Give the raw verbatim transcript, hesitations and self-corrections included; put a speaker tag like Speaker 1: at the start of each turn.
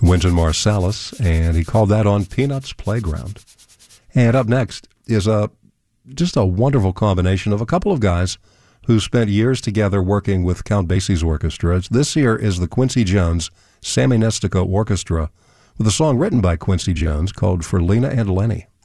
Speaker 1: Wynton Marsalis, and he called that On Peanuts Playground. And up next is a just a wonderful combination of a couple of guys who spent years together working with Count Basie's orchestra. This here is the Quincy Jones Sammy Nestico Orchestra with a song written by Quincy Jones called For Lena and Lenny.